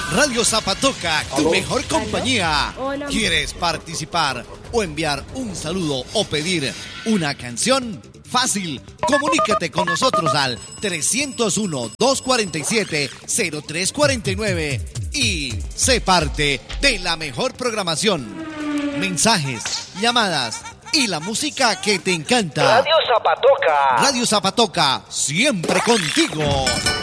Radio Zapatoca, tu mejor compañía. Hola. ¿Quieres participar o enviar un saludo o pedir una canción? Fácil, comunícate con nosotros al 301-247-0349 y sé parte de la mejor programación. Mensajes, llamadas y la música que te encanta. Radio Zapatoca. Radio Zapatoca, siempre contigo.